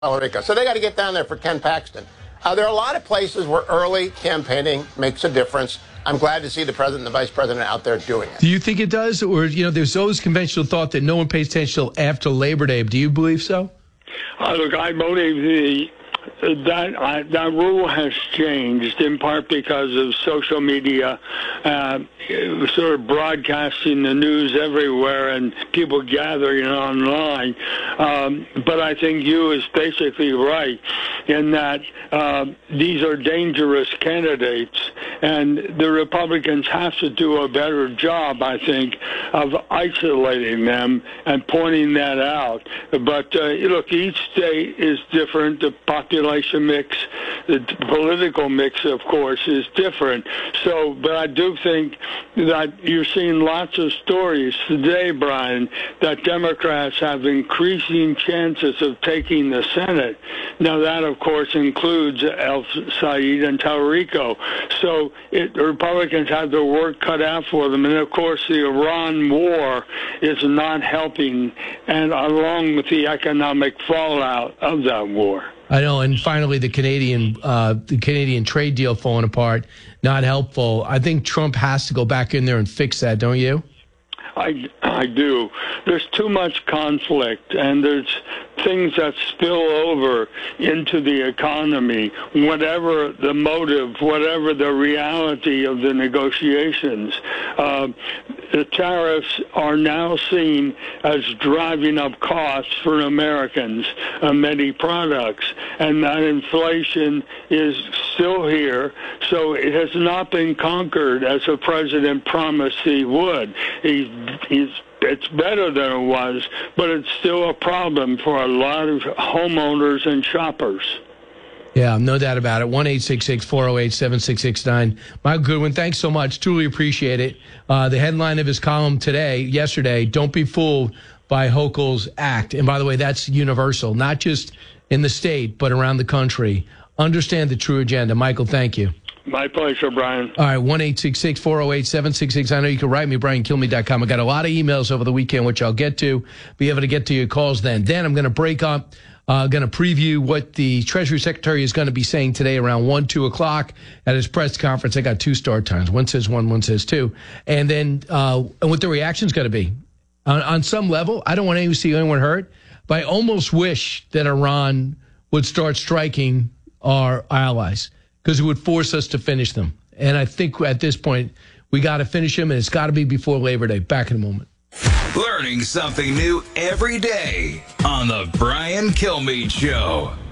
Rico. So they got to get down there for Ken Paxton. There are a lot of places where early campaigning makes a difference. I'm glad to see the president and the vice president out there doing it. Do you think it does? Or, there's always conventional thought that no one pays attention until after Labor Day. Do you believe so? Look, I believe that rule has changed in part because of social media sort of broadcasting the news everywhere and people gathering online. But I think you is basically right in that these are dangerous candidates, and the Republicans have to do a better job, I think, of isolating them and pointing that out. But look, each state is different. The population mix, the political mix, of course, is different. So, but I do think that you're seeing lots of stories today, Brian, that Democrats have increasing chances of taking the Senate. Now, that, of course, includes El Said and Tarico. So the Republicans have their work cut out for them. And, of course, the Iran war is not helping, and along with the economic fallout of that war. I know, and finally, the Canadian trade deal falling apart, not helpful. I think Trump has to go back in there and fix that, don't you? I do. There's too much conflict, and there's things that spill over into the economy, whatever the motive, whatever the reality of the negotiations. The tariffs are now seen as driving up costs for Americans on many products, and that inflation is still here, so it has not been conquered as the president promised he would. It's better than it was, but it's still a problem for a lot of homeowners and shoppers. Yeah, no doubt about it. 1-866-408-7669. Michael Goodwin, thanks so much. Truly appreciate it. The headline of his column yesterday, "Don't be fooled by Hochul's act." And by the way, that's universal, not just in the state, but around the country. Understand the true agenda. Michael, thank you. My pleasure, Brian. All right, 1-866-408-7669. I know you can write me, BrianKilmeade.com. I got a lot of emails over the weekend, which I'll get to, be able to get to your calls then. Then I'm going to break up, going to preview what the Treasury Secretary is going to be saying today around 1, 2 o'clock at his press conference. I got two start times. One says 1, one says 2. And then and what the reaction's going to be. On some level, I don't want to see anyone hurt, but I almost wish that Iran would start striking our allies, because it would force us to finish them. And I think at this point, we got to finish them, and it's got to be before Labor Day. Back in a moment. Learning something new every day on The Brian Kilmeade Show.